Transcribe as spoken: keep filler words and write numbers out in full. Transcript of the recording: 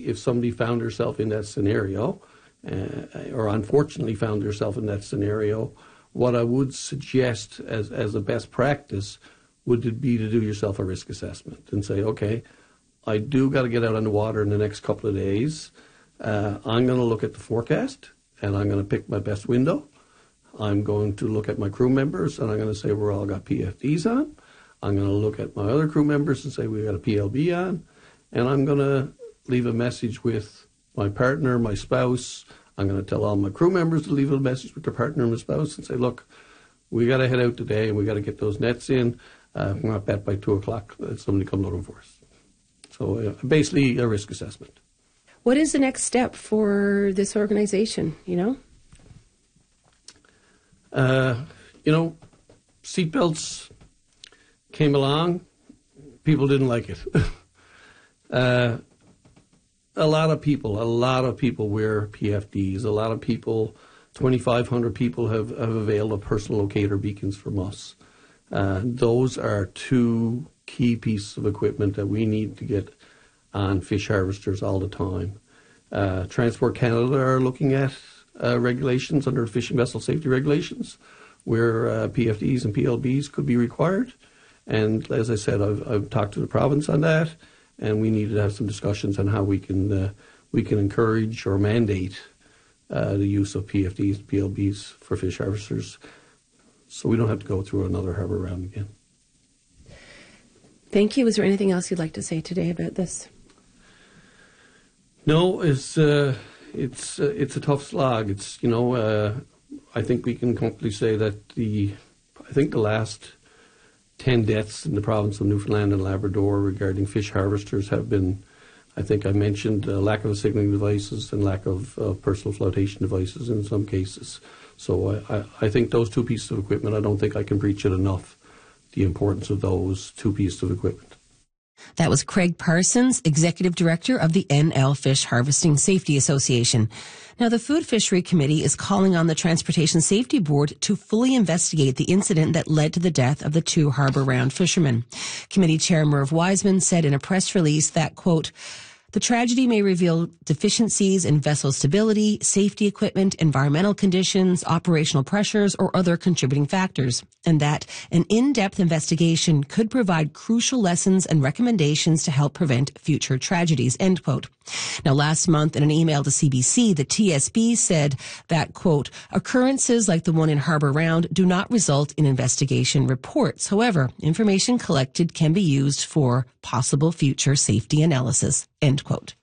if somebody found herself in that scenario, uh, or unfortunately found herself in that scenario, what I would suggest as, as a best practice would be to do yourself a risk assessment and say, okay, I do got to get out on the water in the next couple of days. Uh, I'm going to look at the forecast, and I'm going to pick my best window. I'm going to look at my crew members, and I'm going to say we're all got P F Ds on. I'm going to look at my other crew members and say we've got a P L B on. And I'm going to leave a message with my partner, my spouse. I'm going to tell all my crew members to leave a message with their partner and my spouse and say, look, we got to head out today, and we got to get those nets in. Uh, we're not bet by two o'clock that somebody come looking for us. So uh, basically a risk assessment. What is the next step for this organization, you know? Uh, you know, seatbelts came along. People didn't like it. uh, a lot of people, a lot of people wear P F Ds. A lot of people, twenty-five hundred people have, have availed of personal locator beacons from us. Uh, those are two key pieces of equipment that we need to get on fish harvesters all the time. Uh, Transport Canada are looking at uh, regulations under fishing vessel safety regulations where uh, P F Ds and P L Bs could be required. And as I said, I've, I've talked to the province on that, and we need to have some discussions on how we can uh, we can encourage or mandate uh, the use of P F Ds and P L Bs for fish harvesters so we don't have to go through another harbor round again. Thank you. Was there anything else you'd like to say today about this? No, it's uh, it's uh, it's a tough slog. It's you know uh, I think we can comfortably say that the I think the last ten deaths in the province of Newfoundland and Labrador regarding fish harvesters have been, I think I mentioned, uh, lack of signaling devices and lack of uh, personal flotation devices in some cases. So I, I, I think those two pieces of equipment, I don't think I can preach it enough, the importance of those two pieces of equipment. That was Craig Parsons, Executive Director of the N L Fish Harvesting Safety Association. Now, the Food Fishery Committee is calling on the Transportation Safety Board to fully investigate the incident that led to the death of the two harbor round fishermen. Committee Chair Merv Wiseman said in a press release that, quote, the tragedy may reveal deficiencies in vessel stability, safety equipment, environmental conditions, operational pressures, or other contributing factors, and that an in-depth investigation could provide crucial lessons and recommendations to help prevent future tragedies, end quote. Now, last month in an email to C B C, the T S B said that, quote, occurrences like the one in Harbor Round do not result in investigation reports. However, information collected can be used for possible future safety analysis, end quote.